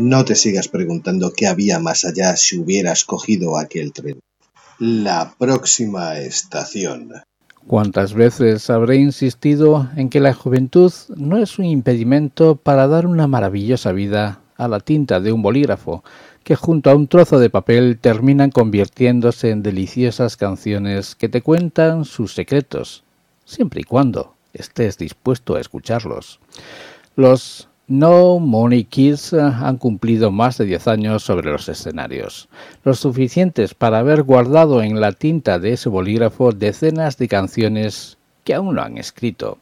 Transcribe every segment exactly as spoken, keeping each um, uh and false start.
No te sigas preguntando qué había más allá si hubieras cogido aquel tren. La próxima estación. ¿Cuántas veces habré insistido en que la juventud no es un impedimento para dar una maravillosa vida a la tinta de un bolígrafo, que junto a un trozo de papel terminan convirtiéndose en deliciosas canciones que te cuentan sus secretos, siempre y cuando estés dispuesto a escucharlos? Los No Money Kids han cumplido más de diez años sobre los escenarios, lo suficientes para haber guardado en la tinta de ese bolígrafo decenas de canciones que aún no han escrito.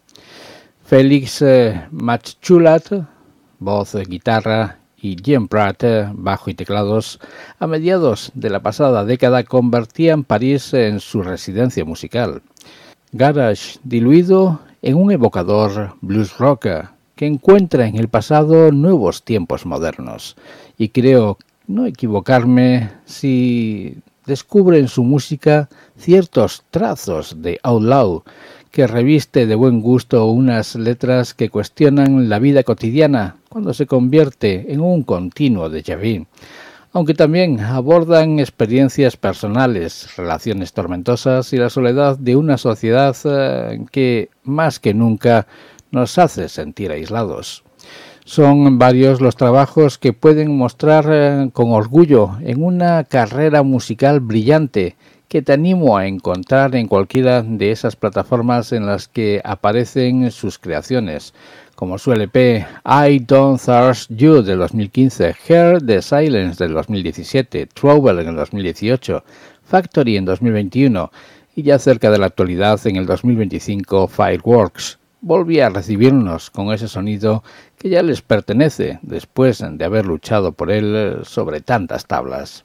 Félix eh, Machtchulat, voz, guitarra, y Jean Prat, bajo y teclados, a mediados de la pasada década convertían París en su residencia musical. Garage diluido en un evocador blues rock que encuentra en el pasado nuevos tiempos modernos. Y creo no equivocarme si descubre en su música ciertos trazos de outlaw, que reviste de buen gusto unas letras que cuestionan la vida cotidiana cuando se convierte en un continuo déjà vu, aunque también abordan experiencias personales, relaciones tormentosas y la soledad de una sociedad eh, que, más que nunca, nos hace sentir aislados. Son varios los trabajos que pueden mostrar eh, con orgullo en una carrera musical brillante que te animo a encontrar en cualquiera de esas plataformas en las que aparecen sus creaciones, como su L P I Don't Thirst You del dos mil quince, Hear the Silence del dos mil diecisiete, Trouble en el dos mil dieciocho, Factory en dos mil veintiuno y ya cerca de la actualidad en el dos mil veinticinco, Fireworks. Volví a recibirnos con ese sonido que ya les pertenece después de haber luchado por él sobre tantas tablas.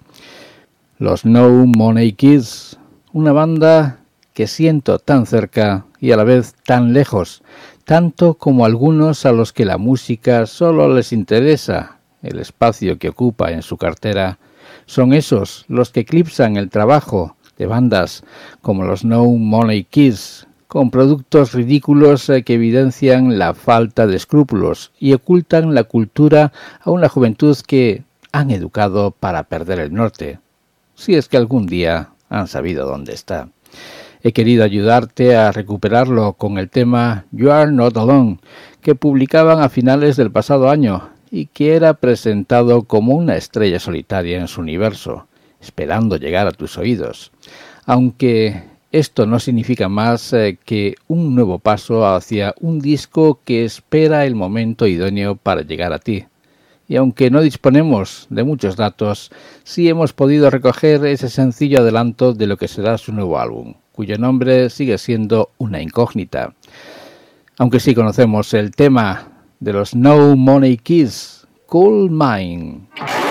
Los No Money Kids, una banda que siento tan cerca y a la vez tan lejos, tanto como algunos a los que la música solo les interesa el espacio que ocupa en su cartera. Son esos los que eclipsan el trabajo de bandas como los No Money Kids, con productos ridículos que evidencian la falta de escrúpulos y ocultan la cultura a una juventud que han educado para perder el norte, si es que algún día han sabido dónde está. He querido ayudarte a recuperarlo con el tema You Are Not Alone, que publicaban a finales del pasado año y que era presentado como una estrella solitaria en su universo, esperando llegar a tus oídos. Aunque esto no significa más eh, que un nuevo paso hacia un disco que espera el momento idóneo para llegar a ti. Y aunque no disponemos de muchos datos, sí hemos podido recoger ese sencillo adelanto de lo que será su nuevo álbum, cuyo nombre sigue siendo una incógnita. Aunque sí conocemos el tema de los No Money Kids, Coal Mine.